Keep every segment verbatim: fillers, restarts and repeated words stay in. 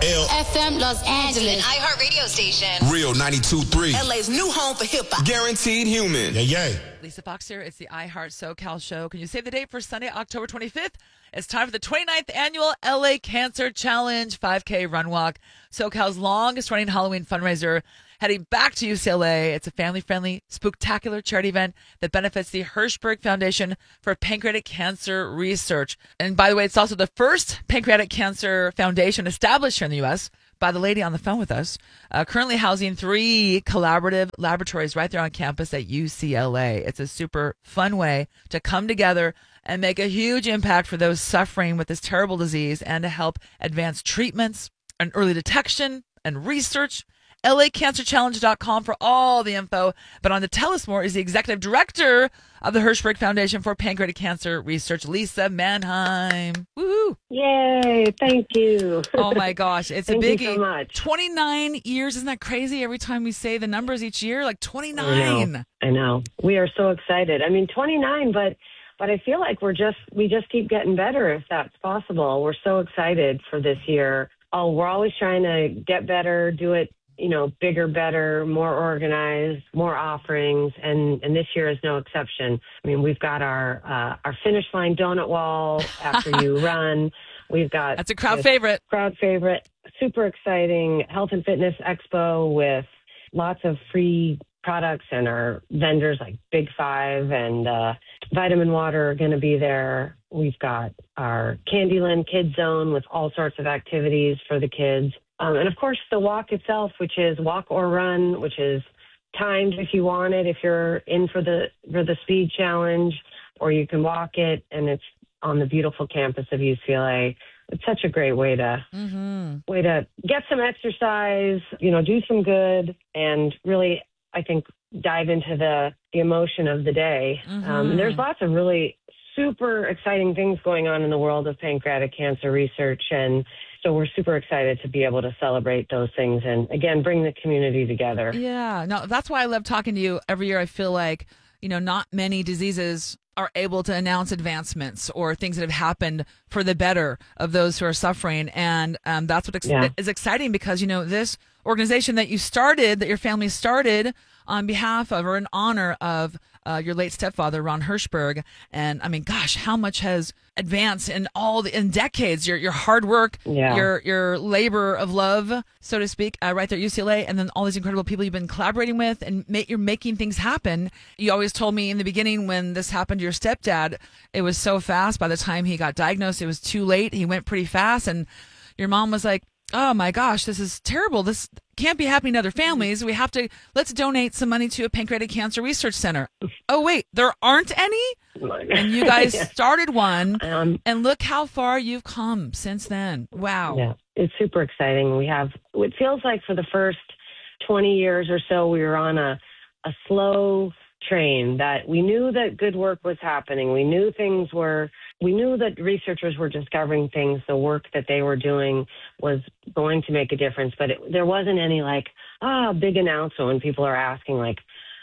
L F M Los Angeles. An iHeart radio station. Real ninety-two point three. L A's new home for hip-hop. Guaranteed human. Yeah, yeah. Lisa Fox here. It's the iHeart SoCal show. Can you save the date for Sunday, October twenty-fifth? It's time for the twenty-ninth annual L A Cancer Challenge five K Run Walk, SoCal's longest running Halloween fundraiser. Heading back to U C L A, it's a family-friendly, spooktacular charity event that benefits the Hirschberg Foundation for Pancreatic Cancer Research. And by the way, it's also the first pancreatic cancer foundation established here in the U S by the lady on the phone with us, uh, currently housing three collaborative laboratories right there on campus at U C L A. It's a super fun way to come together and make a huge impact for those suffering with this terrible disease and to help advance treatments and early detection and research. L A cancer challenge dot com for all the info. But on to tell us more is the executive director of the Hirschberg Foundation for Pancreatic Cancer Research, Lisa Mannheim. Woohoo! Yay! Thank you. Oh my gosh, it's a Thank biggie. you so much. twenty-nine years, isn't that crazy? Every time we say the numbers each year, like twenty-nine. I know. I know. We are so excited. I mean, twenty-nine, but but I feel like we're just we just keep getting better if that's possible. We're so excited for this year. Oh, we're always trying to get better, do it, you know, bigger, better, more organized, more offerings, and, and this year is no exception. I mean, we've got our uh, our finish line donut wall after you run. We've got that's a crowd favorite. Crowd favorite, super exciting health and fitness expo with lots of free products, and our vendors like Big Five and uh, Vitamin Water are going to be there. We've got our Candyland Kids Zone with all sorts of activities for the kids. Um, and, of course, the walk itself, which is walk or run, which is timed if you want it, if you're in for the for the speed challenge, or you can walk it, and it's on the beautiful campus of U C L A. It's such a great way to mm-hmm. way to get some exercise, you know, do some good, and really, I think, dive into the, the emotion of the day. Mm-hmm. Um, and there's lots of really super exciting things going on in the world of pancreatic cancer research, and so we're super excited to be able to celebrate those things and, again, bring the community together. Yeah, no, that's why I love talking to you every year. I feel like, you know, not many diseases are able to announce advancements or things that have happened for the better of those who are suffering. And um, that's what ex- Yeah. is exciting because, you know, this organization that you started, that your family started on behalf of or in honor of uh, your late stepfather, Ron Hirschberg. And I mean, gosh, how much has advanced in all the in decades, your your hard work, Yeah. your your labor of love, so to speak, uh, right there at U C L A, and then all these incredible people you've been collaborating with, and ma- you're making things happen. You always told me in the beginning when this happened to your stepdad, it was so fast. By the time he got diagnosed, it was too late. He went pretty fast, and your mom was like, oh my gosh, this is terrible. This can't be happening to other families. We have to, let's donate some money to a pancreatic cancer research center. Oh, wait, there aren't any? And you guys Yeah. started one, Um, and look how far you've come since then. Wow. Yeah, it's super exciting. We have, it feels like for the first twenty years or so, we were on a, a slow train that we knew that good work was happening. We knew things were, we knew that researchers were discovering things. The work that they were doing was going to make a difference, but it, there wasn't any like, ah, big announcement when people are asking like,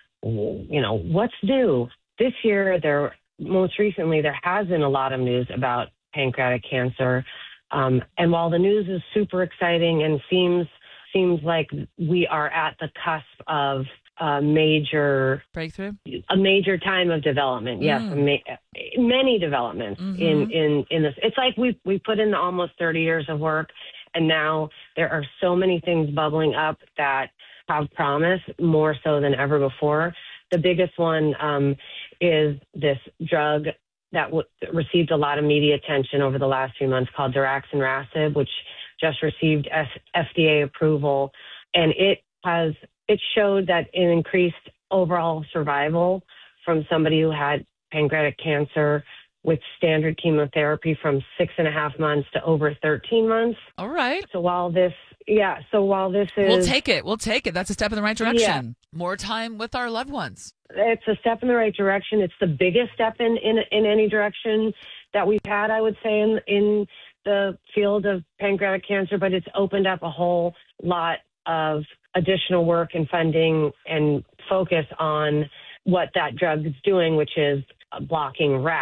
you know, what's new? This year, there, most recently, there has been a lot of news about pancreatic cancer. Um, and while the news is super exciting and seems seems like we are at the cusp of a major Breakthrough? a major time of development, yes, Mm. a ma- many developments Mhm. in, in, in this. It's like we we put in almost thirty years of work, and now there are so many things bubbling up that have promise more so than ever before. The biggest one um, is this drug that w- received a lot of media attention over the last few months called daraxonrasib, which just received S- F D A approval, and it has it showed that it increased overall survival from somebody who had pancreatic cancer with standard chemotherapy from six and a half months to over thirteen months. All right. So while this, yeah, so while this is... We'll take it. We'll take it. That's a step in the right direction. More time with our loved ones. It's a step in the right direction. It's the biggest step in, in, in any direction that we've had, I would say, in, in the field of pancreatic cancer, but it's opened up a whole lot of additional work and funding and focus on what that drug is doing, which is blocking R A S,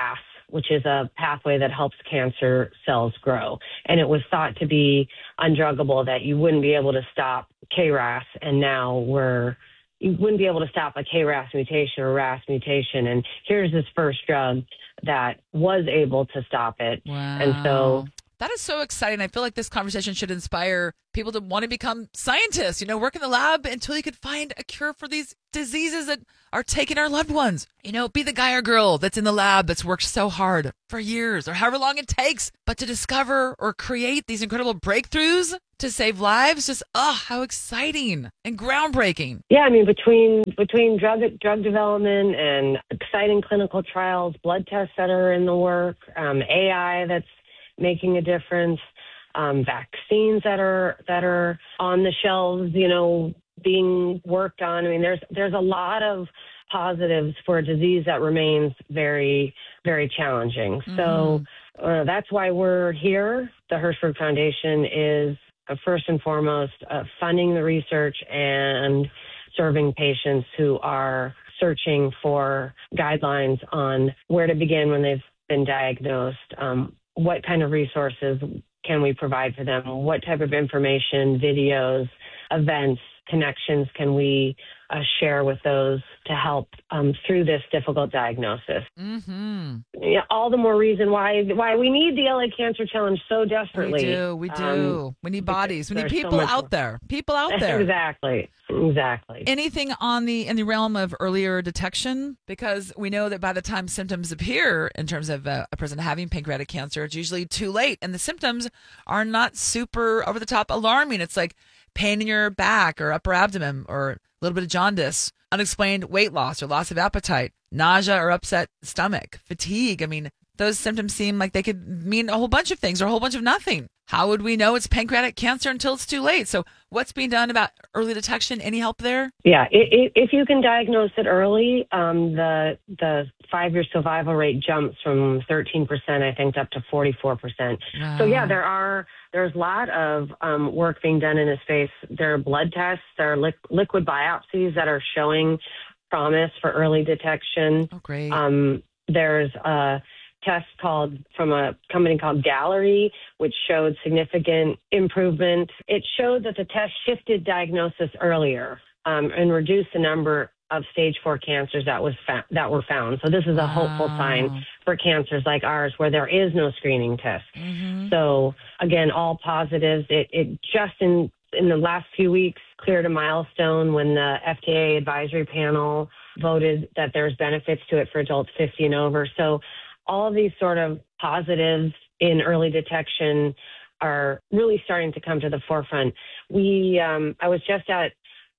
which is a pathway that helps cancer cells grow. And it was thought to be undruggable, that you wouldn't be able to stop K R A S. And now we're, you wouldn't be able to stop a K R A S mutation or R A S mutation. And here's this first drug that was able to stop it. Wow. And so that is so exciting. I feel like this conversation should inspire people to want to become scientists, you know, work in the lab until you could find a cure for these diseases that are taking our loved ones. You know, be the guy or girl that's in the lab that's worked so hard for years or however long it takes, but to discover or create these incredible breakthroughs to save lives. Just, oh, how exciting and groundbreaking. Yeah, I mean, between between drug drug development and exciting clinical trials, blood tests that are in the work, um, A I that's making a difference, um, vaccines that are that are on the shelves, you know, being worked on. I mean, there's there's a lot of positives for a disease that remains very, very challenging. Mm-hmm. So uh, that's why we're here. The Hirschberg Foundation is uh, first and foremost uh, funding the research and serving patients who are searching for guidelines on where to begin when they've been diagnosed. Um, what kind of resources can we provide for them? What type of information, videos, events, connections can we uh, share with those to help um, through this difficult diagnosis? Mm-hmm. Yeah, all the more reason why why we need the L A Cancer Challenge so desperately. We do. We do. Um, we need bodies. We need people so out more. there. People out there. Exactly. Exactly. Anything on the in the realm of earlier detection? Because we know that by the time symptoms appear in terms of uh, a person having pancreatic cancer, it's usually too late. And the symptoms are not super over the top alarming. It's like pain in your back or upper abdomen or a little bit of jaundice, unexplained weight loss or loss of appetite, nausea or upset stomach, fatigue. I mean, those symptoms seem like they could mean a whole bunch of things or a whole bunch of nothing. How would we know it's pancreatic cancer until it's too late? So what's being done about early detection? Any help there? Yeah, it, it, if you can diagnose it early, um, the the five-year survival rate jumps from thirteen percent, I think, up to forty-four percent. Wow. So, yeah, there are there's a lot of um, work being done in this space. There are blood tests, there are li- liquid biopsies that are showing promise for early detection. Oh, great. Um, there's a test called from a company called Gallery, which showed significant improvement. It showed that the test shifted diagnosis earlier um, and reduced the number of stage four cancers that was fa- that were found. So this is a Wow. hopeful sign for cancers like ours where there is no screening test. Mm-hmm. So again, all positives. It, it just in in the last few weeks cleared a milestone when the F D A advisory panel voted that there's benefits to it for adults fifty and over. So all of these sort of positives in early detection are really starting to come to the forefront. We, um, I was just at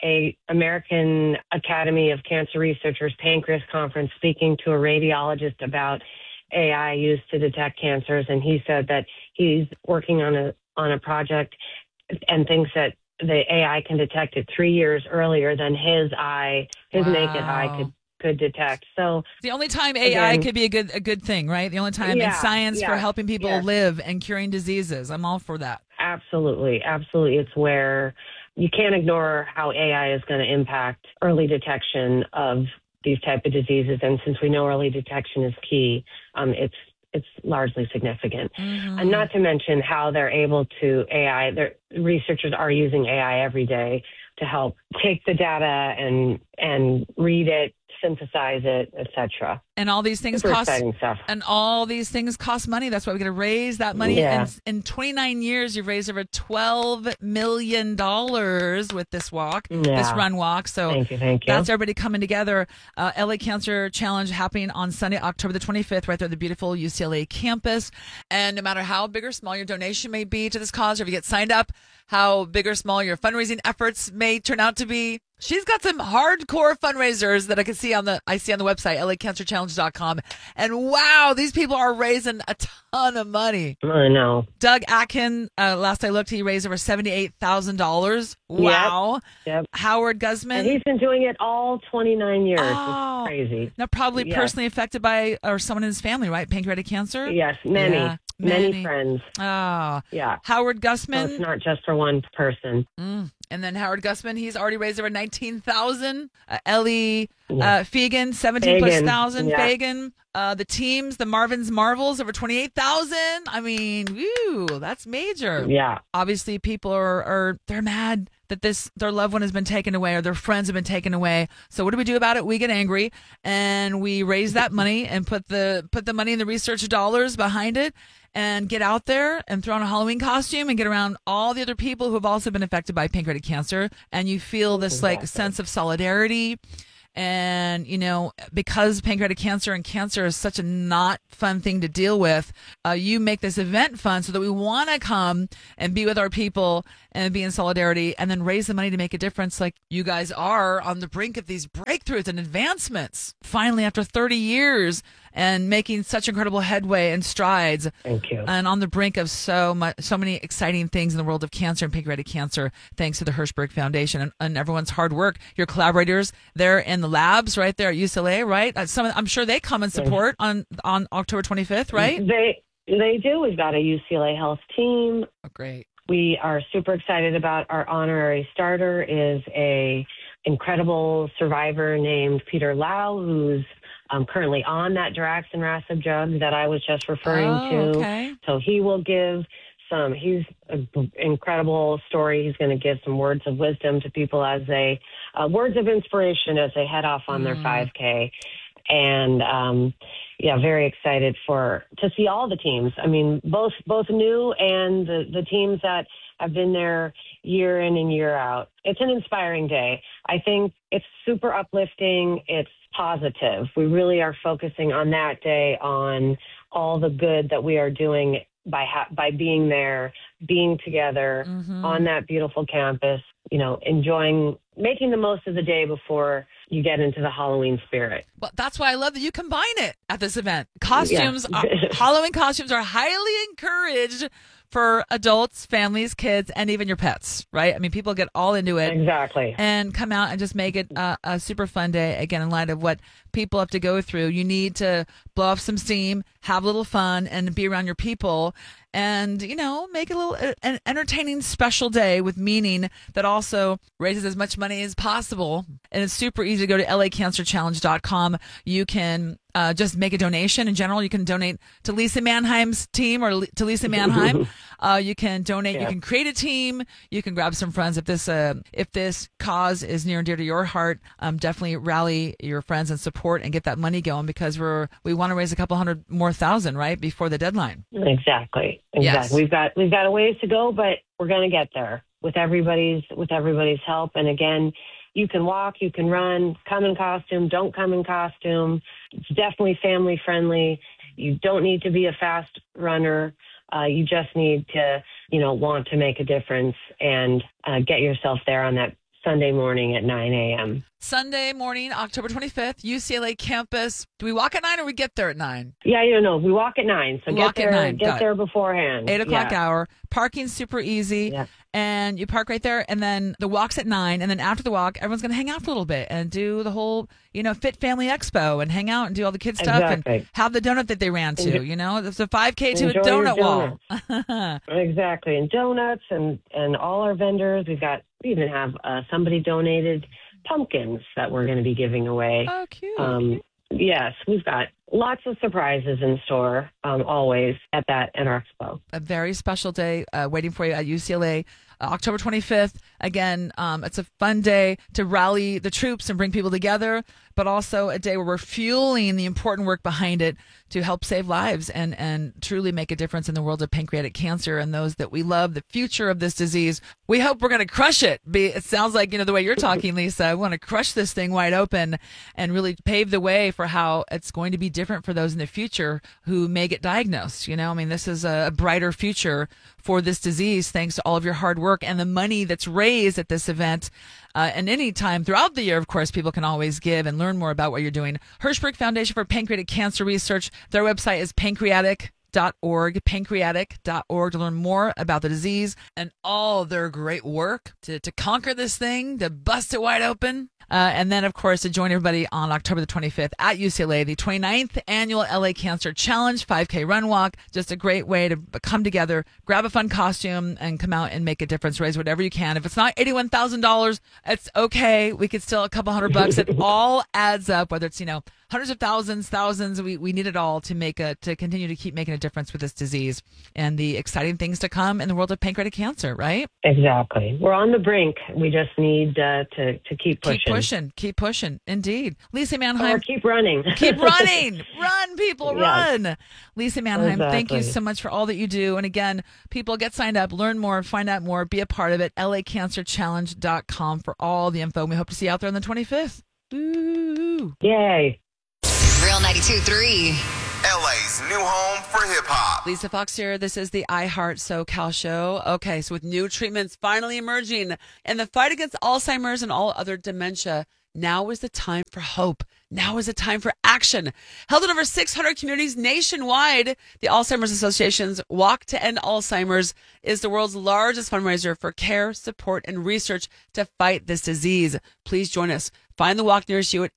a American Academy of Cancer Researchers pancreas conference speaking to a radiologist about A I used to detect cancers, and he said that he's working on a on a project and thinks that the A I can detect it three years earlier than his eye, his Wow. naked eye could. could detect. So the only time A I again, could be a good a good thing, right? The only time yeah, in science yeah, for helping people yes. live and curing diseases. I'm all for that. Absolutely. Absolutely. It's where you can't ignore how A I is going to impact early detection of these type of diseases. And since we know early detection is key, um, it's it's largely significant. Mm-hmm. And not to mention how they're able to A I, their researchers are using A I every day to help take the data and and read it, synthesize it, et cetera. And all these things Super cost exciting stuff. and all these things cost money. That's why we got to raise that money. Yeah. And in twenty-nine years, you've raised over twelve million dollars with this walk, Yeah. this run walk. So Thank you, thank you. that's everybody coming together. Uh, L A Cancer Challenge happening on Sunday, October the twenty-fifth, right there at the beautiful U C L A campus. And no matter how big or small your donation may be to this cause, or if you get signed up, how big or small your fundraising efforts may turn out to be, she's got some hardcore fundraisers that I can see on the I see on the website, L A cancer challenge dot com. And wow, these people are raising a ton of money. I know. Doug Atkin, uh, last I looked, he raised over seventy-eight thousand dollars. Wow. Yep. Howard Guzman. And he's been doing it all twenty-nine years. Oh. It's crazy. Now, probably Yes. personally affected by, or someone in his family, right? Pancreatic cancer? Yes, many, Yeah, many, many. friends. Oh. Yeah. Howard So Guzman. it's not just for one person. Mm. And then Howard Guzman, he's already raised over nineteen thousand. Uh, Ellie Uh, Fegan, seventeen plus Fagan, thousand. yeah. Fagan. Uh, the teams, the Marvin's Marvels, over twenty-eight thousand. I mean, woo, that's major. Yeah. Obviously, people are, are they're mad that this their loved one has been taken away or their friends have been taken away. So what do we do about it? We get angry and we raise that money and put the put the money and the research dollars behind it and get out there and throw on a Halloween costume and get around all the other people who have also been affected by pancreatic cancer. And you feel this like sense of solidarity. And, you know, because pancreatic cancer and cancer is such a not fun thing to deal with, uh, you make this event fun so that we want to come and be with our people and be in solidarity and then raise the money to make a difference like you guys are on the brink of these breakthroughs and advancements. Finally, after thirty years and making such incredible headway and strides. Thank you. And on the brink of so much, so many exciting things in the world of cancer and pancreatic cancer, thanks to the Hirschberg Foundation and, and everyone's hard work. Your collaborators, they're in the labs right there at U C L A, right? Uh, some, I'm sure they come and support on, on October twenty-fifth, right? They they do. We've got a U C L A Health team. Oh, great. We are super excited about our honorary starter is a incredible survivor named Peter Lau, who's um, currently on that daraxonrasib drug that I was just referring Oh, to. okay. So he will give some, he's an incredible story. He's going to give some words of wisdom to people as they, uh, words of inspiration as they head off on their five K. And, um, yeah, very excited for, to see all the teams. I mean, both, both new and the, the teams that have been there year in and year out. It's an inspiring day. I think it's super uplifting. It's positive. We really are focusing on that day on all the good that we are doing by ha- by being there, being together Mm-hmm. on that beautiful campus, you know, enjoying, making the most of the day before you get into the Halloween spirit. Well, that's why I love that you combine it at this event. Costumes, Yeah. are, Halloween costumes are highly encouraged for adults, families, kids, and even your pets, right? I mean, people get all into it. Exactly. And come out and just make it uh, a super fun day. Again, in light of what people have to go through, you need to blow off some steam, have a little fun, and be around your people. And, you know, make it a little an entertaining, special day with meaning that also raises as much money as possible. And it's super easy to go to L A cancer challenge dot com. You can uh, just make a donation. In general, you can donate to Lisa Mannheim's team or to Lisa Mannheim. uh, you can donate. Yeah. You can create a team. You can grab some friends. If this uh, if this cause is near and dear to your heart, um, definitely rally your friends and support and get that money going because we're we want to raise a couple hundred more thousand right before the deadline. Exactly. Exactly. Yes. We've got we've got a ways to go, but we're going to get there with everybody's with everybody's help. And again, you can walk, you can run, come in costume, don't come in costume. It's definitely family friendly. You don't need to be a fast runner. Uh, you just need to, you know, want to make a difference and uh, get yourself there on that Sunday morning at nine a.m. Sunday morning, October twenty-fifth, U C L A campus. Do we walk at nine or we get there at nine? Yeah, you know, we walk at nine, so We get walk at there, nine. Got get it. there beforehand. Eight o'clock Yeah. hour. Parking's super easy. Yeah. And you park right there, and then the walk's at nine, and then after the walk, everyone's going to hang out for a little bit and do the whole, you know, Fit Family Expo and hang out and do all the kids stuff Exactly. and have the donut that they ran to, Enjoy- you know? It's a five K to a Enjoy your donut wall. Exactly, and donuts and and all our vendors. We've got we even have uh, somebody donated pumpkins that we're going to be giving away. Oh, cute. Um, yes, we've got lots of surprises in store um, always at that at our expo. A very special day uh, waiting for you at U C L A. Uh, October twenty-fifth. Again, um, it's a fun day to rally the troops and bring people together, but also a day where we're fueling the important work behind it to help save lives and, and truly make a difference in the world of pancreatic cancer and those that we love, the future of this disease. We hope we're going to crush it. Be, it sounds like, you know, the way you're talking, Lisa, we want to crush this thing wide open and really pave the way for how it's going to be different for those in the future who may get diagnosed. You know, I mean, this is a brighter future for this disease thanks to all of your hard work and the money that's raised at this event. Uh, and any time throughout the year, of course, people can always give and learn more about what you're doing. Hirschberg Foundation for Pancreatic Cancer Research. Their website is pancreatic dot org, pancreatic dot org, to learn more about the disease and all their great work to, to conquer this thing, to bust it wide open. Uh, and then, of course, to join everybody on October the twenty-fifth at U C L A, the twenty-ninth Annual L A Cancer Challenge, five K Run Walk. Just a great way to come together, grab a fun costume, and come out and make a difference. Raise whatever you can. If it's not eighty-one thousand dollars, it's okay. We could still a couple hundred bucks. It all adds up, whether it's, you know, hundreds of thousands, thousands. We, we need it all to make a, to continue to keep making a difference with this disease and the exciting things to come in the world of pancreatic cancer, right? Exactly. We're on the brink. We just need uh, to, to keep pushing. Keep pushing. Keep pushing. Indeed. Lisa Mannheim. Or keep running. Keep running. Run, people, Yes. run. Lisa Mannheim, thank you Exactly. so much for all that you do. And again, people, get signed up, learn more, find out more, be a part of it. L A cancer challenge dot com for all the info. We hope to see you out there on the twenty-fifth. Ooh. Yay. Real ninety-two point three. L A's new home for hip hop. Lisa Fox here. This is the iHeart SoCal show. Okay, so with new treatments finally emerging in the fight against Alzheimer's and all other dementia, now is the time for hope. Now is the time for action. Held in over six hundred communities nationwide, the Alzheimer's Association's Walk to End Alzheimer's is the world's largest fundraiser for care, support, and research to fight this disease. Please join us. Find the walk nearest you at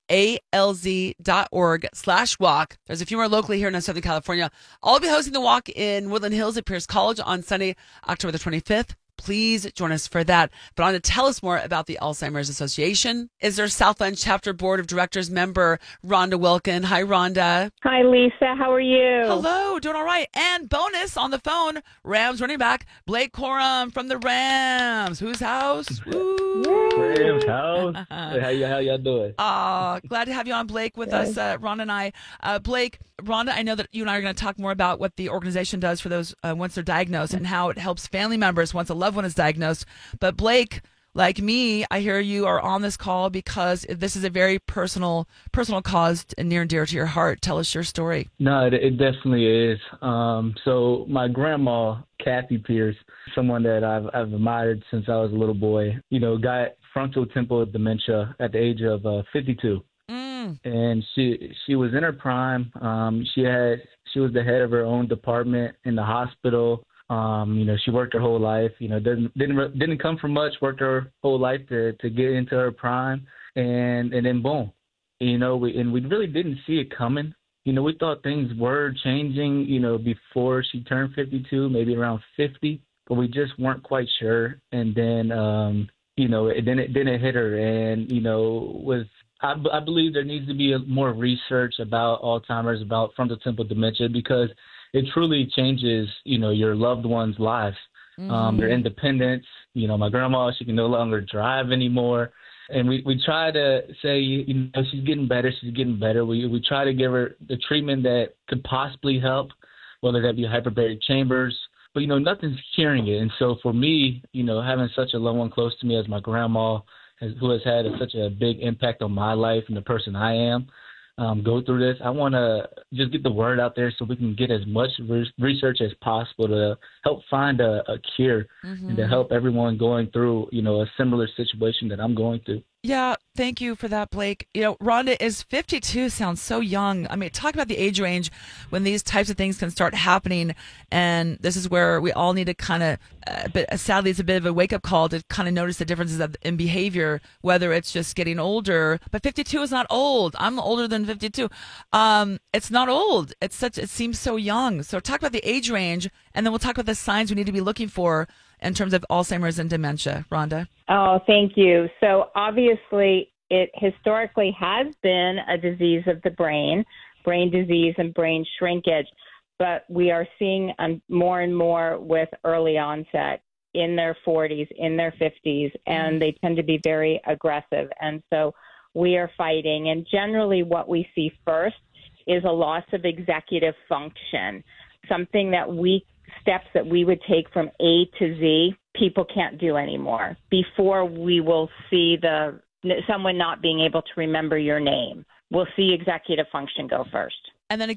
alz.org slash walk. There's a few more locally here in Southern California. I'll be hosting the walk in Woodland Hills at Pierce College on Sunday, October the twenty-fifth. Please join us for that. But on to tell us more about the Alzheimer's Association is their Southland Chapter Board of Directors member, Rhonda Wilkin. Hi, Rhonda. Hi, Lisa. How are you? Hello, doing all right. And bonus on the phone, Rams running back, Blake Corum from the Rams. Whose house? Woo. Rams house. Hey, how, y- how y'all doing? Uh, glad to have you on, Blake, with us, uh, Rhonda and I. Uh, Blake, Rhonda, I know that you and I are going to talk more about what the organization does for those uh, once they're diagnosed and how it helps family members once a loved one is diagnosed. But Blake, like me, I hear you are on this call because this is a very personal, personal cause and near and dear to your heart. Tell us your story. No, it, it definitely is. Um, so my grandma, Kathy Pierce, someone that I've, I've admired since I was a little boy, you know, got frontotemporal dementia at the age of uh, fifty-two. Mm. And she she was in her prime. Um, she had she was the head of her own department in the hospital. Um, you know, she worked her whole life. You know, didn't didn't didn't come from much. Worked her whole life to to get into her prime, and and then boom, you know, we and we really didn't see it coming. You know, we thought things were changing. You know, before she turned fifty-two, maybe around fifty, but we just weren't quite sure. And then, um, you know, it, then it then it hit her, and you know, was I, I believe there needs to be a, more research about Alzheimer's, about frontotemporal dementia, because it truly changes, you know, your loved ones' lives, um, Mm-hmm. their independence. You know, my grandma, she can no longer drive anymore. And we, we try to say, you know, she's getting better, she's getting better. We we try to give her the treatment that could possibly help, whether that be hyperbaric chambers. But, you know, nothing's curing it. And so for me, you know, having such a loved one close to me as my grandma, has, who has had a, such a big impact on my life and the person I am, um, go through this, I want to just get the word out there so we can get as much re- research as possible to help find a, a cure Mm-hmm. and to help everyone going through, you know, a similar situation that I'm going through. Yeah, thank you for that, Blake. You know, Rhonda is fifty-two, sounds so young. I mean, talk about the age range when these types of things can start happening. And this is where we all need to kind of, uh, but sadly, it's a bit of a wake up call to kind of notice the differences of, in behavior, whether it's just getting older. But fifty-two is not old. I'm older than fifty-two. Um, it's not old. It's such, it seems so young. So talk about the age range, and then we'll talk about the signs we need to be looking for in terms of Alzheimer's and dementia. Rhonda? Oh, thank you. So obviously, it historically has been a disease of the brain, brain disease and brain shrinkage, but we are seeing um, more and more with early onset in their forties, in their fifties, and they tend to be very aggressive. And so we are fighting. And generally what we see first is a loss of executive function, something that we steps that we would take from A to Z, people can't do anymore before we will see the someone not being able to remember your name. We'll see executive function go first. And then again,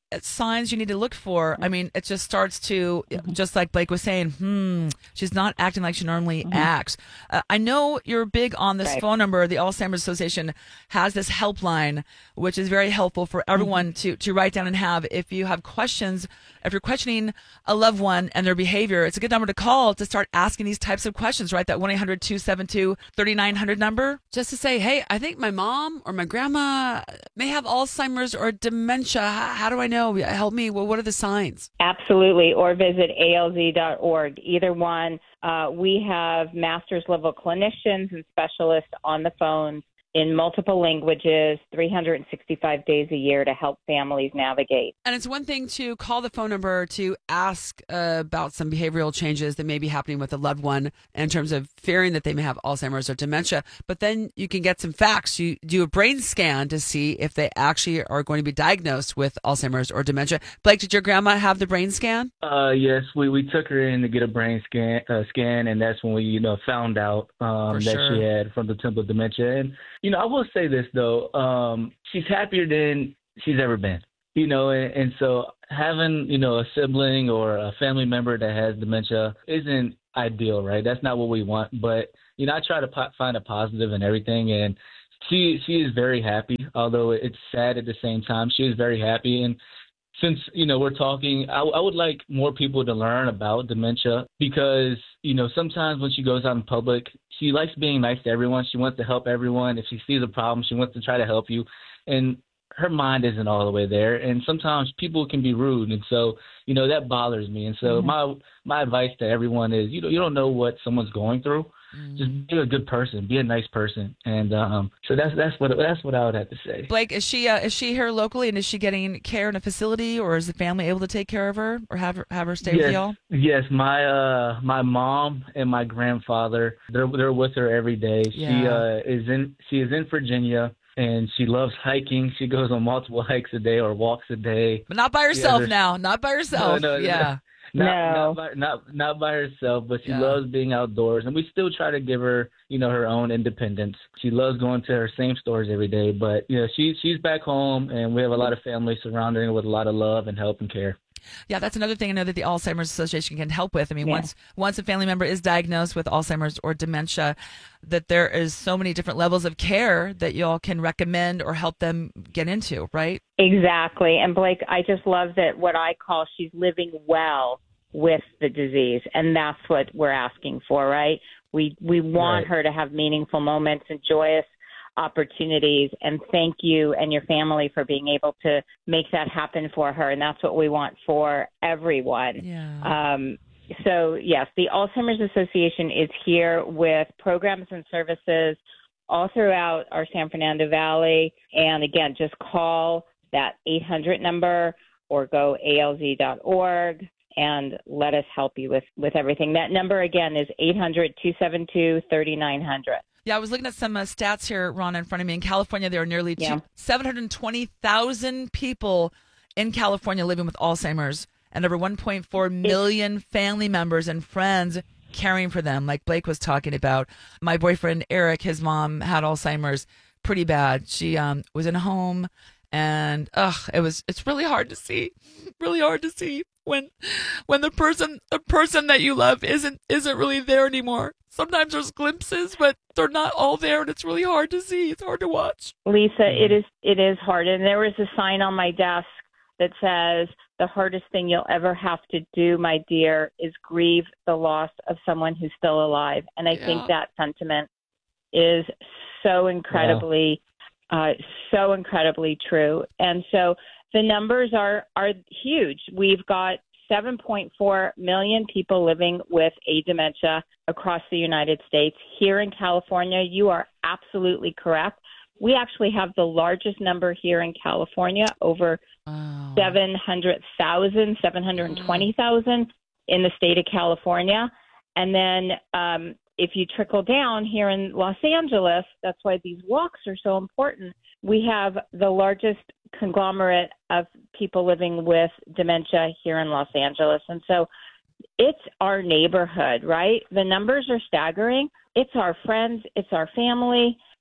signs you need to look for? I mean, it just starts to, mm-hmm. just like Blake was saying, hmm, she's not acting like she normally mm-hmm. acts. Uh, I know you're big on this right. phone number. The Alzheimer's Association has this helpline, which is very helpful for everyone mm-hmm. to, to write down and have. If you have questions, if you're questioning a loved one and their behavior, it's a good number to call to start asking these types of questions, right? That one eight hundred two seven two three nine zero zero number. Just to say, hey, I think my mom or my grandma may have Alzheimer's or dementia. How, how do I know? Help me. Well, what are the signs? Absolutely. Or visit A L Z dot org. Either one. Uh, we have master's level clinicians and specialists on the phone in multiple languages, three hundred sixty-five days a year to help families navigate. And it's one thing to call the phone number to ask uh, about some behavioral changes that may be happening with a loved one in terms of fearing that they may have Alzheimer's or dementia. But then you can get some facts. You do a brain scan to see if they actually are going to be diagnosed with Alzheimer's or dementia. Blake, did your grandma have the brain scan? Uh, yes, we, we took her in to get a brain scan, uh, scan, and that's when we, you know, found out um, that sure. she had frontotemporal dementia. And you know, I will say this, though. Um, she's happier than she's ever been, you know, and, and so having, you know, a sibling or a family member that has dementia isn't ideal, right? That's not what we want. But, you know, I try to po- find a positive in everything. And she she is very happy, although it's sad at the same time. She is very happy. And since, you know, we're talking, I, I would like more people to learn about dementia because, you know, sometimes when she goes out in public, she likes being nice to everyone. She wants to help everyone. If she sees a problem, she wants to try to help you. And her mind isn't all the way there. And sometimes people can be rude. And so, you know, that bothers me. And so mm-hmm. my my advice to everyone is, you know, you don't know what someone's going through. Mm-hmm. Just be a good person, be a nice person. And um, so that's that's what that's what I would have to say. Blake, is she uh, is she here locally, and is she getting care in a facility, or is the family able to take care of her or have her, have her stay yes, with y'all? Yes, my uh my mom and my grandfather, they're they're with her every day. Yeah. She uh is in she is in Virginia. And she loves hiking. She goes on multiple hikes a day or walks a day. But not by herself yeah, now. Not by herself. No, no, yeah. No. Not, no. not, by, not, not by herself, but she yeah. loves being outdoors. And we still try to give her, you know, her own independence. She loves going to her same stores every day. But, you know, she, she's back home, and we have a lot of family surrounding her with a lot of love and help and care. Yeah, that's another thing I know that the Alzheimer's Association can help with. I mean, yeah. once once a family member is diagnosed with Alzheimer's or dementia, that there is so many different levels of care that y'all can recommend or help them get into, right? Exactly. And Blake, I just love that what I call she's living well with the disease. And that's what we're asking for, right? We we want right. her to have meaningful moments and joyous opportunities, and thank you and your family for being able to make that happen for her. And that's what we want for everyone. Yeah. Um, so yes, the Alzheimer's Association is here with programs and services all throughout our San Fernando Valley. And again, just call that eight hundred number or go A L Z dot org and let us help you with, with everything. That number again is eight hundred two seven two three nine zero zero. Yeah, I was looking at some uh, stats here, Ron, in front of me. In California, there are nearly yeah. seven hundred twenty thousand people in California living with Alzheimer's, and over one point four million family members and friends caring for them, like Blake was talking about. My boyfriend, Eric, his mom had Alzheimer's pretty bad. She um, was in a home, and ugh, it was it's really hard to see, really hard to see when when the person the person that you love isn't isn't really there anymore. Sometimes there's glimpses, but they're not all there, and it's really hard to see. It's hard to watch. Lisa, it is it is hard. And there was a sign on my desk that says, the hardest thing you'll ever have to do, my dear, is grieve the loss of someone who's still alive. And I Yeah. think that sentiment is so incredibly, uh, so incredibly true. And so the numbers are, are huge. We've got seven point four million people living with a dementia across the United States. Here in California, you are absolutely correct. We actually have the largest number here in California, over Wow. seven hundred thousand, seven hundred twenty thousand in the state of California. And then um, if you trickle down here in Los Angeles, that's why these walks are so important. We have the largest conglomerate of people living with dementia here in Los Angeles. And so it's our neighborhood, right? The numbers are staggering. It's our friends. It's our family.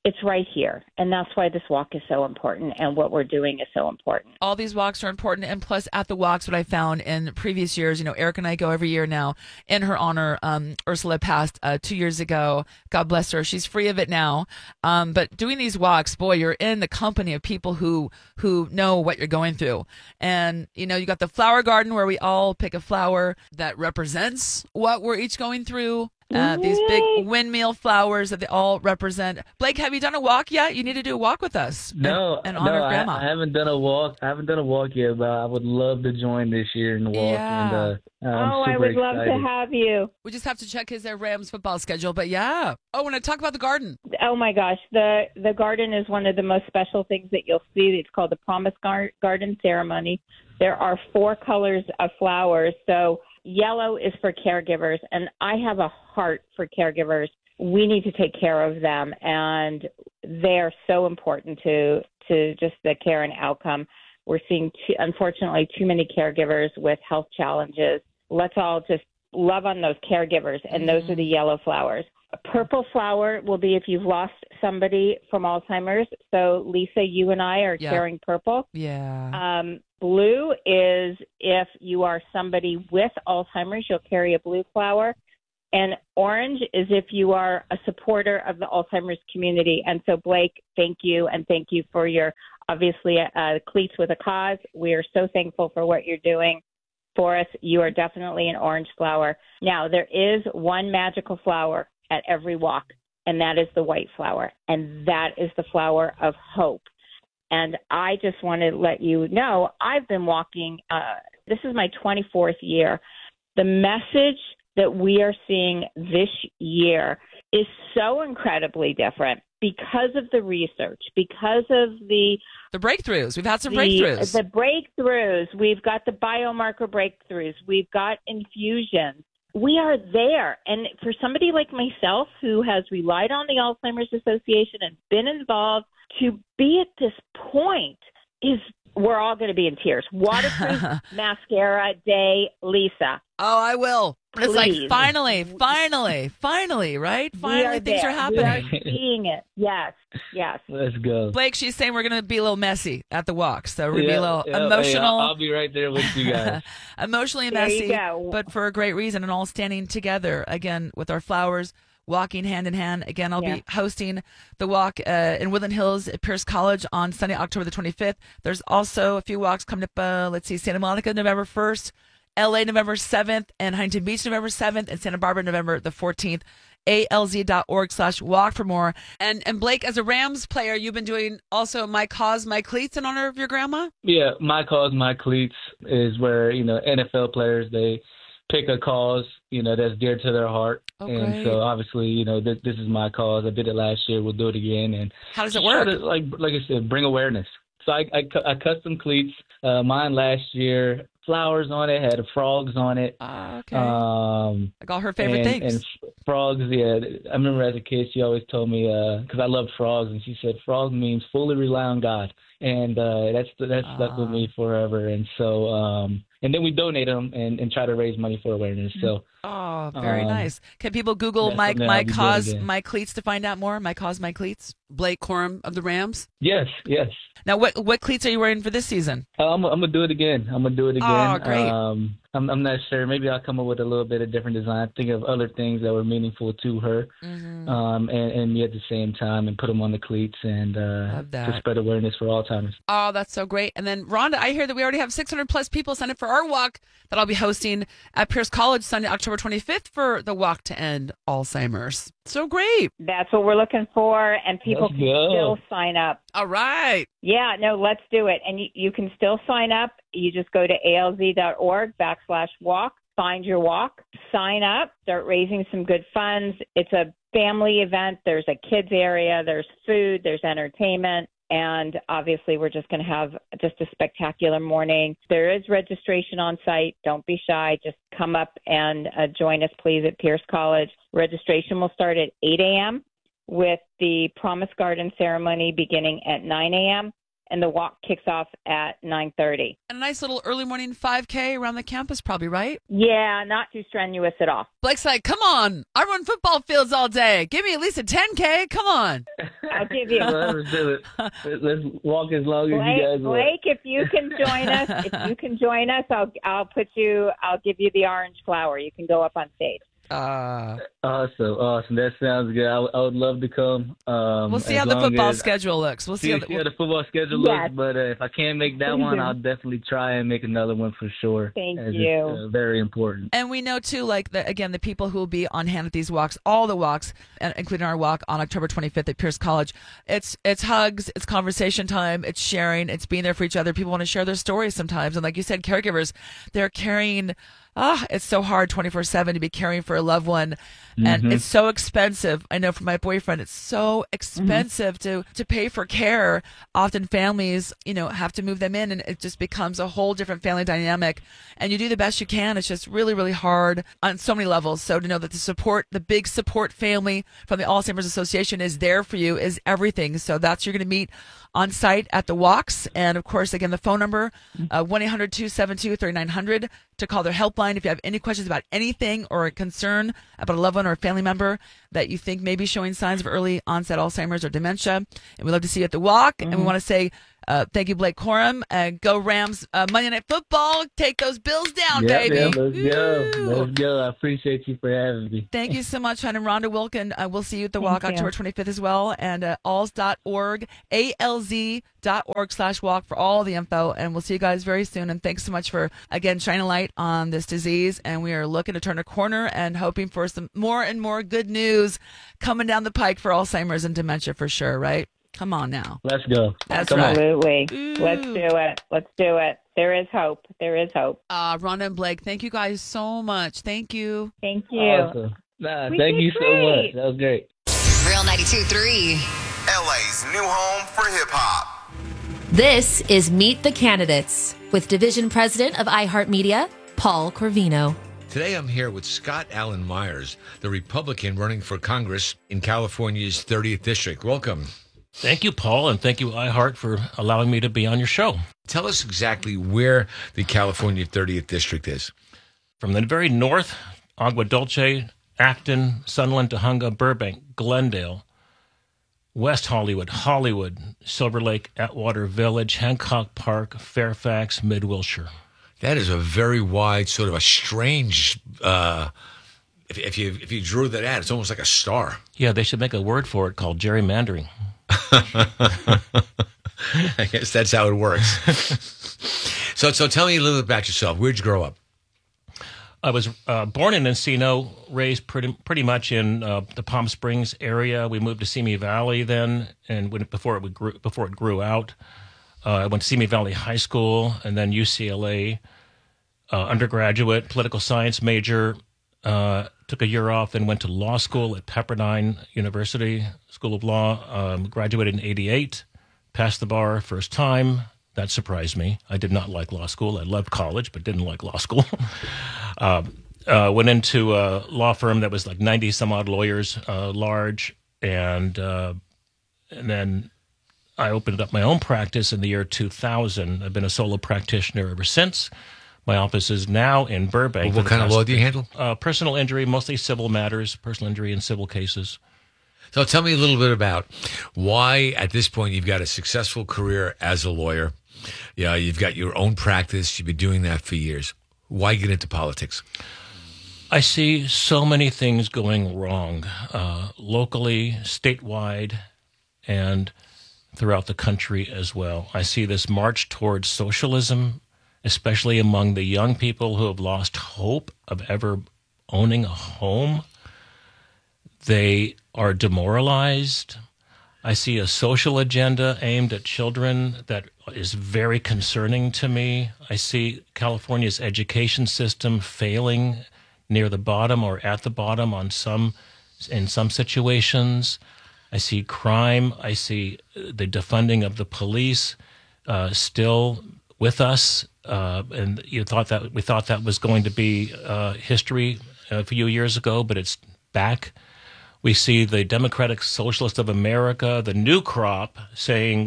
it's right here. And that's why this walk is so important and what we're doing is so important. All these walks are important. And plus, at the walks, what I found in previous years, you know, Eric and I go every year now in her honor. Um, Ursula passed uh, two years ago. God bless her. She's free of it now. Um, but doing these walks, boy, you're in the company of people who who know what you're going through. And, you know, you got the flower garden where we all pick a flower that represents what we're each going through. Uh, these big windmill flowers that they all represent. Blake, have you done a walk yet? You need to do a walk with us. No, and, and honor no, Grandma. I, I haven't done a walk. I haven't done a walk yet, but I would love to join this year in the walk. Yeah. And, uh, I'm oh, I super would excited. love to have you. We just have to check his uh, Rams football schedule, but yeah. Oh, when I talk about the garden. Oh my gosh, the the garden is one of the most special things that you'll see. It's called the Promise Gar- Garden Ceremony. There are four colors of flowers. So yellow is for caregivers, and I have a heart for caregivers. We need to take care of them, and they're so important to to just the care and outcome. We're seeing, too, unfortunately, too many caregivers with health challenges. Let's all just love on those caregivers, and those are the yellow flowers. A purple flower will be if you've lost somebody from Alzheimer's. So, Lisa, you and I are Yeah. carrying purple. Yeah. Um, blue is if you are somebody with Alzheimer's, you'll carry a blue flower. And orange is if you are a supporter of the Alzheimer's community. And so, Blake, thank you. And thank you for your, obviously, uh, Cleats with a Cause. We are so thankful for what you're doing for us. You are definitely an orange flower. Now, there is one magical flower at every walk, and that is the white flower. And that is the flower of hope. And I just want to let you know, I've been walking, uh, this is my twenty-fourth year. The message that we are seeing this year is so incredibly different because of the research, because of the The breakthroughs. We've had some the, breakthroughs. the breakthroughs. We've got the biomarker breakthroughs. We've got infusions. We are there. And for somebody like myself who has relied on the Alzheimer's Association and been involved, to be at this point is, we're all going to be in tears. Waterproof mascara day, Lisa. Oh, I will. It's like, Please. finally, finally, finally, right? We Finally, are things there. are happening. We are seeing it. Yes, yes. Let's go. Blake, she's saying we're going to be a little messy at the walk. So we're going to be Yeah, a little yeah, emotional. yeah, I'll, I'll be right there with you guys. Emotionally There you messy, go. but for a great reason, and all standing together again with our flowers, walking hand in hand. Again, I'll Yeah. be hosting the walk uh, in Woodland Hills at Pierce College on Sunday, October the twenty-fifth. There's also a few walks coming up. Uh, let's see, Santa Monica, November first, L A, November seventh, and Huntington Beach, November seventh, and Santa Barbara, November the fourteenth. A L Z dot org slash walk for more. And and Blake, as a Rams player, you've been doing also My Cause, My Cleats in honor of your grandma? Yeah, My Cause, My Cleats is where, you know, N F L players, they pick a cause, you know, that's dear to their heart. Oh, and great. so obviously, you know, this, this is my cause. I did it last year. We'll do it again. And How does it try work? to, like, like I said, bring awareness. So I, I, cu- I custom cleats, uh, mine last year, flowers on it, had frogs on it. Ah, okay. Um, like all her favorite and, things. And f- frogs, yeah. I remember as a kid, she always told me, because I loved frogs, and she said, frog means fully rely on God. And uh, that's that's stuck with Ah. me forever. And so, um, and then we donate them and, and try to raise money for awareness. So, Oh, very Um, nice. Can people Google that's my something my I'll be doing cause again. my cleats to find out more? My cause my cleats. Blake Corum of the Rams? yes, yes. Now, what what cleats are you wearing for this season? Uh, I'm, I'm gonna do it again. I'm gonna do it again. Oh, great. Um, I'm, I'm not sure. Maybe I'll come up with a little bit of different design. Think of other things that were meaningful to her, Mm-hmm. um, and, and me at the same time, and put them on the cleats and uh, Love that. to spread awareness for Alzheimer's. Oh, that's so great. And then, Rhonda, I hear that we already have six hundred plus people signed up for our walk that I'll be hosting at Pierce College Sunday, October twenty-fifth for the Walk to End Alzheimer's. So great. That's what we're looking for, and people Let's can go. still sign up. All right. Yeah, no, let's do it. And you, you can still sign up. You just go to A L Z dot org backslash walk, find your walk, sign up, start raising some good funds. It's a family event. There's a kids area, there's food, there's entertainment. And obviously, we're just going to have just a spectacular morning. There is registration on site. Don't be shy. Just come up and uh, join us, please, at Pierce College. Registration will start at eight a.m. with the Promise Garden ceremony beginning at nine a.m. and the walk kicks off at nine thirty. And a nice little early morning five K around the campus, probably, right? Yeah, not too strenuous at all. Blake's like, come on, I run football fields all day. Give me at least a ten K. Come on. I'll give you. Let's do it. Let's walk as long as Blake, you guys want. Blake, if you can join us, if you can join us, I'll I'll put you. I'll give you the orange flower. You can go up on stage. Uh, Awesome, awesome. That sounds good. I, I would love to come. Um, we'll see as how the long football as- schedule looks. We'll see See, how see the, how the football schedule Yes. looks, but uh, if I can't make that Please one, do. I'll definitely try and make another one for sure. Thank as you. It's, uh, very important. And we know too, like the, again, the people who will be on hand at these walks, all the walks, and including our walk on October twenty-fifth at Pierce College. It's it's hugs, it's conversation time, it's sharing, it's being there for each other. People want to share their stories sometimes, and like you said, caregivers, they're carrying. Ah, it's so hard twenty-four seven to be caring for a loved one, and Mhm. it's so expensive. I know for my boyfriend, it's so expensive to to pay for care. Often families, you know, have to move them in, and it just becomes a whole different family dynamic. And you do the best you can. It's just really, really hard on so many levels. So to know that the support, the big support family from the Alzheimer's Association is there for you is everything. So that's you're going to meet on site at the walks, and of course, again, the phone number uh, one eight hundred two seven two three nine zero zero to call their helpline if you have any questions about anything or a concern about a loved one or a family member that you think may be showing signs of early onset Alzheimer's or dementia. And we'd love to see you at the walk. And we want to say uh, thank you, Blake Corum. Uh, go Rams! Uh, Monday Night Football. Take those Bills down, Yeah, baby. yeah, let's go. Woo! Let's go. I appreciate you for having me. Thank you so much, hon. And Rhonda Wilkin. Uh, we'll see you at the Thank walk you. October twenty-fifth as well. And uh, alz dot org, A L Z dot org slash walk for all the info. And we'll see you guys very soon. And thanks so much for, again, shining a light on this disease. And we are looking to turn a corner and hoping for some more and more good news coming down the pike for Alzheimer's and dementia for sure, right? Come on now. Let's go. That's Come on. right. Absolutely. Ooh. Let's do it. Let's do it. There is hope. There is hope. Uh, Rhonda and Blake, thank you guys so much. Thank you. Thank you. Awesome. Nah, We thank did you so great. much. That was great. Real ninety-two three. L A's new home for hip hop. This is Meet the Candidates with Division President of iHeartMedia, Paul Corvino. Today I'm here with Scott Allen Myers, the Republican running for Congress in California's thirtieth District. Welcome. Thank you, Paul, and thank you, iHeart, for allowing me to be on your show. Tell us exactly where the California thirtieth District is. From the very north, Agua Dulce, Acton, Sunland, Tujunga, Burbank, Glendale, West Hollywood, Hollywood, Silver Lake, Atwater Village, Hancock Park, Fairfax, Mid-Wilshire. That is a very wide, sort of a strange, uh, if, if you if you drew that out, it's almost like a star. Yeah, they should make a word for it called gerrymandering. I guess that's how it works. so so tell me a little bit about yourself. Where'd you grow up? I was uh, born in Encino, raised pretty pretty much in uh, the Palm Springs area. We moved to Simi Valley then, and when, before it would grew, before it grew out, uh, I went to Simi Valley High School and then U C L A uh, undergraduate, political science major. Uh, took a year off, then went to law school at Pepperdine University School of Law. Um, graduated in eighty-eight, passed the bar first time. That surprised me. I did not like law school. I loved college, but didn't like law school. uh, uh, went into a law firm that was like ninety some odd lawyers, uh, large, and uh, and then I opened up my own practice in the year two thousand. I've been a solo practitioner ever since. My office is now in Burbank. What for the kind of past- law do you handle? Uh, personal injury, mostly civil matters, personal injury and civil cases. So tell me a little bit about why, at this point, you've got a successful career as a lawyer. Yeah, you've got your own practice. You've been doing that for years. Why get into politics? I see so many things going wrong, uh, locally, statewide, and throughout the country as well. I see this march towards socialism, especially among the young people who have lost hope of ever owning a home. They are demoralized. I see a social agenda aimed at children that is very concerning to me. I see California's education system failing near the bottom or at the bottom on some, in some situations. I see crime. I see the defunding of the police uh, still with us. Uh, and you thought that we thought that was going to be uh, history a few years ago, but it's back. We see the Democratic Socialists of America, the new crop, saying what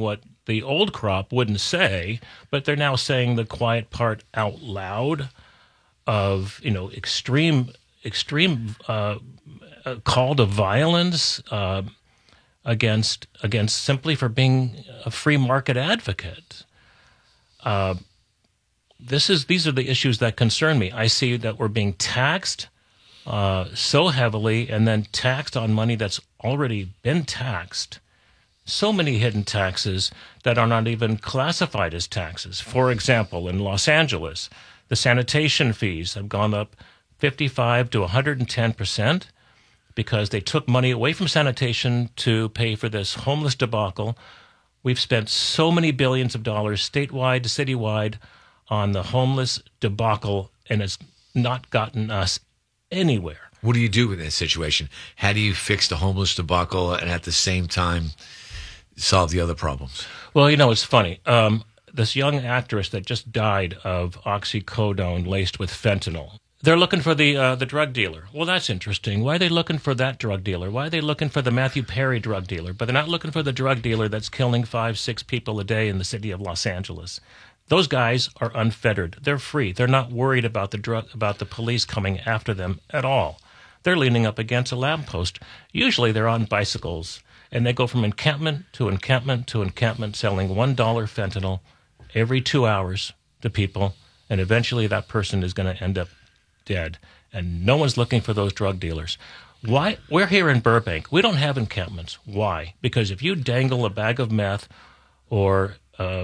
the old crop wouldn't say, but they're now saying the quiet part out loud of, you know, extreme, extreme uh, call to violence uh, against against simply for being a free market advocate. Uh, this is these are the issues that concern me. I see that we're being taxed uh, so heavily, and then taxed on money that's already been taxed. So many hidden taxes that are not even classified as taxes. For example, in Los Angeles, the sanitation fees have gone up fifty-five to one hundred ten percent because they took money away from sanitation to pay for this homeless debacle. We've spent so many billions of dollars statewide to citywide on the homeless debacle, and it's not gotten us anywhere. What do you do in that situation? How do you fix the homeless debacle and at the same time solve the other problems? Well, you know, it's funny. Um, this young actress that just died of oxycodone laced with fentanyl, they're looking for the uh, the drug dealer. Well, that's interesting. Why are they looking for that drug dealer? Why are they looking for the Matthew Perry drug dealer? But they're not looking for the drug dealer that's killing five, six people a day in the city of Los Angeles. Those guys are unfettered. They're free. They're not worried about the drug about the police coming after them at all. They're leaning up against a lamppost. Usually they're on bicycles, and they go from encampment to encampment to encampment selling one dollar fentanyl every two hours to people, and eventually that person is going to end up dead. And no one's looking for those drug dealers. Why? We're here in Burbank. We don't have encampments. Why? Because if you dangle a bag of meth or uh,